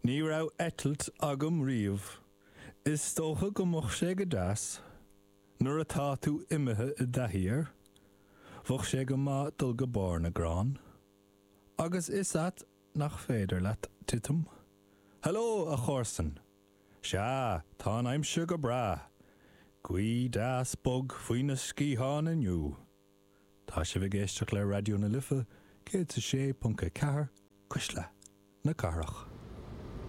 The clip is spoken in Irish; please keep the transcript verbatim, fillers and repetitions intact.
Ní rah etalt agam riamh. Is tócha go moch sé go das. Nuair atá tú imethe i dahíar. Bhoch sé go má dul go bár na grán. Agus is at nach féidir leat titim. Hello a chórsan. Sea, tá aimse go bra. Gui das bog faoin na scíán aniu. Tá sé bh géisteach le radio na lifa, cé a sé punca cehar, cuisle na carach.